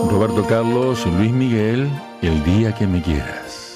Roberto Carlos, Luis Miguel, El día que me quieras.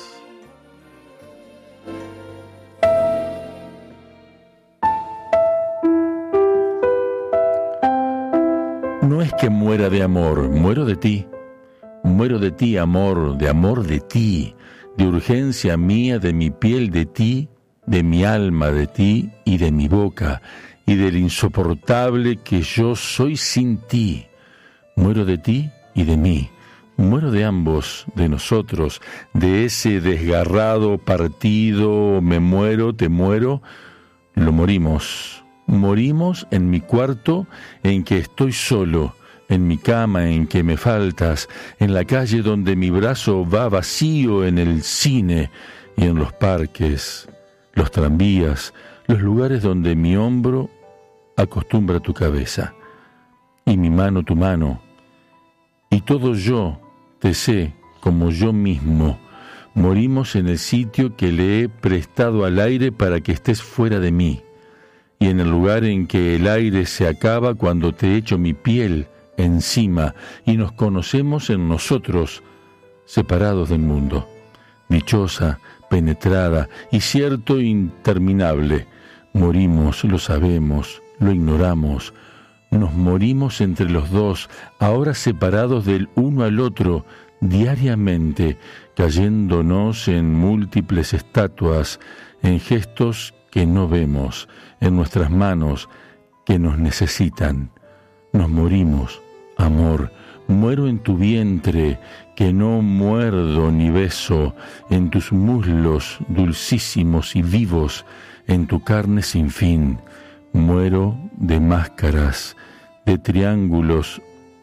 No es que muera de amor, muero de ti. Muero de ti, amor de ti, de urgencia mía, de mi piel de ti, de mi alma de ti y de mi boca, y del insoportable que yo soy sin ti. Muero de ti y de mí. Muero de ambos, de nosotros, de ese desgarrado partido, me muero, te muero, lo morimos. Morimos en mi cuarto en que estoy solo, en mi cama en que me faltas, en la calle donde mi brazo va vacío, en el cine y en los parques, los tranvías, los lugares donde mi hombro acostumbra tu cabeza y mi mano tu mano, y todo yo te sé como yo mismo. Morimos en el sitio que le he prestado al aire para que estés fuera de mí, y en el lugar en que el aire se acaba cuando te echo mi piel encima y nos conocemos en nosotros, separados del mundo. Dichosa, penetrada y cierto interminable. Morimos, lo sabemos, lo ignoramos. Nos morimos entre los dos, ahora separados del uno al otro, diariamente, cayéndonos en múltiples estatuas, en gestos que no vemos, en nuestras manos que nos necesitan. Nos morimos, amor, muero en tu vientre, que no muerdo ni beso, en tus muslos dulcísimos y vivos, en tu carne sin fin. Muero de máscaras, de triángulos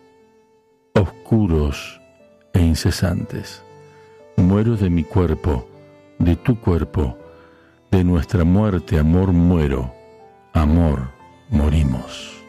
oscuros e incesantes. Muero de mi cuerpo, de tu cuerpo, de nuestra muerte, amor, muero. Amor, morimos.